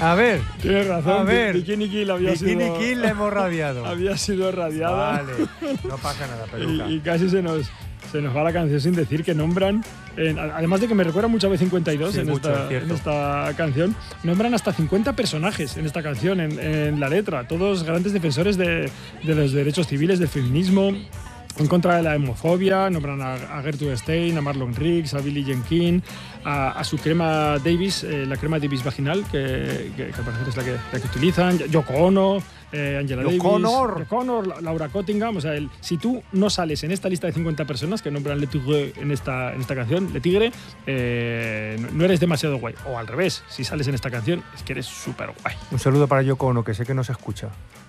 A ver. Tienes razón. A ver. Bikini Kill Bikini Kill la hemos radiado. Había sido radiada. Vale. No pasa nada, peluca. Y casi se nos va la canción sin decir que nombran, además de que me recuerda mucho a B52 Sí, en esta canción, nombran hasta 50 personajes en esta canción, en la letra, todos grandes defensores de los derechos civiles, del feminismo, en contra de la homofobia. Nombran a Gertrude Stein, a Marlon Riggs, a Billie Jean King, a su crema Davis, la crema Davis vaginal, que al parecer es la que utilizan, Yoko Ono, Angela Davis, Yoko Ono, Laura Cottingham. O sea, si tú no sales en esta lista de 50 personas que nombran Le Tigre en esta canción, Le Tigre, no eres demasiado guay. O al revés, si sales en esta canción es que eres súper guay. Un saludo para Yoko Ono, que sé que no se escucha.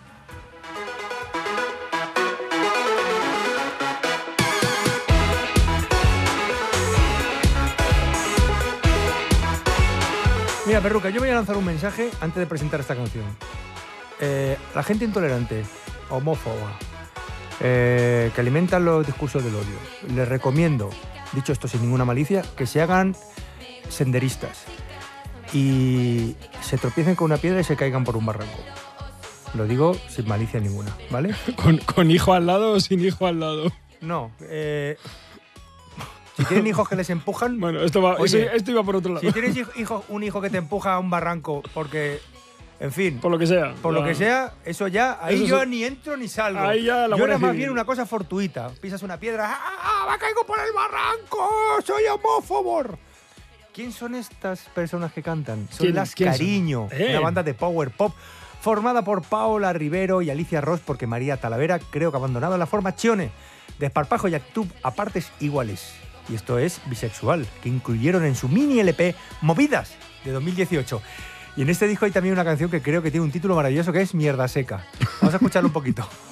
Mira, Perruca, yo voy a lanzar un mensaje antes de presentar esta canción. La gente intolerante, homófoba, que alimentan los discursos del odio, les recomiendo, dicho esto sin ninguna malicia, que se hagan senderistas y se tropiecen con una piedra y se caigan por un barranco. Lo digo sin malicia ninguna, ¿vale? ¿Con hijo al lado o sin hijo al lado? No, si tienen hijos que les empujan... Bueno, esto iba por otro lado. Si tienes un hijo que te empuja a un barranco porque, en fin... Por lo que sea. Lo que sea, eso ya... Ahí eso yo ni entro ni salgo. Ahí ya la yo era más bien una cosa fortuita. Pisas una piedra... ¡Ah, me caigo por el barranco! ¡Soy homófobo! ¿Quién son estas personas que cantan? Son Las Cariño, una banda de power pop formada por Paola Rivero y Alicia Ross, porque María Talavera creo que ha abandonado la formazione. Desparpajo y actitud a partes iguales. Y esto es Bisexual, que incluyeron en su mini LP Movidas, de 2018. Y en este disco hay también una canción que creo que tiene un título maravilloso, que es Mierda Seca. Vamos a escucharlo un poquito.